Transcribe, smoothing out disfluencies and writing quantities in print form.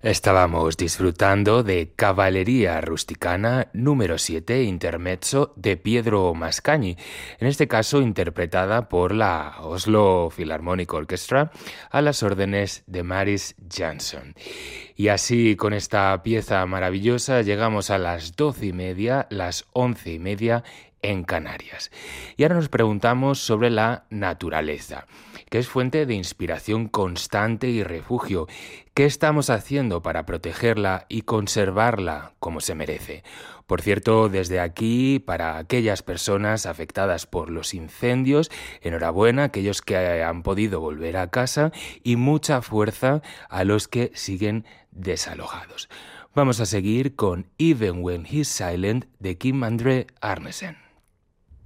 Estábamos disfrutando de Cavalleria Rusticana número 7, intermezzo de Pietro Mascagni, en este caso interpretada por la Oslo Philharmonic Orchestra a las órdenes de Maris Jansson. Y así, con esta pieza maravillosa, llegamos a las 12:30, las 11:30 en Canarias. Y ahora nos preguntamos sobre la naturaleza, que es fuente de inspiración constante y refugio. ¿Qué estamos haciendo para protegerla y conservarla como se merece? Por cierto, desde aquí, para aquellas personas afectadas por los incendios, enhorabuena a aquellos que han podido volver a casa y mucha fuerza a los que siguen desalojados. Vamos a seguir con Even When He's Silent de Kim André Arnesen.